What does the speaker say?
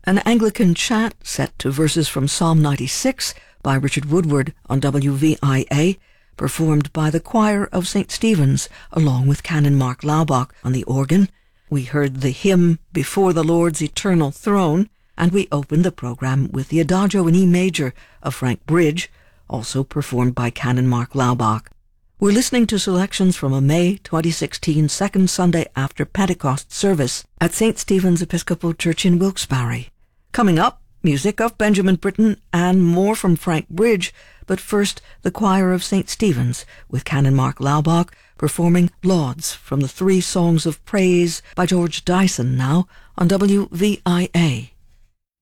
An Anglican chant set to verses from Psalm 96 by Richard Woodward on WVIA, performed by the choir of St. Stephen's along with Canon Mark Laubach on the organ. We heard the hymn Before the Lord's Eternal Throne, and we opened the program with the Adagio in E major of Frank Bridge, also performed by Canon Mark Laubach. We're listening to selections from a May 2016 second Sunday after Pentecost service at St. Stephen's Episcopal Church in Wilkes-Barre. Coming up, music of Benjamin Britten and more from Frank Bridge, but first the choir of St. Stephen's with Canon Mark Laubach performing Lauds from the Three Songs of Praise by George Dyson now on WVIA.